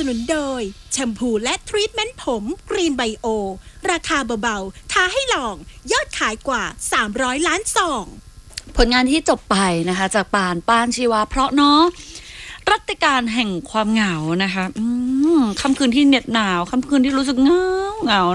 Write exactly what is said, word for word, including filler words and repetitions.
นุนโดยแชมพูและทรีทเมนต์ผมกรีนไบโอราคาเบาๆท้าให้ลองยอดขายกว่าสามร้อยล้านซองผลงานที่จบไปนะคะจากปานป้านชีวาเพราะเนาะรัตติการแห่งความเหงานะคะค่ำคืนที่เหน็บหนาวค่ำคืนที่รู้สึกเหงาเหงา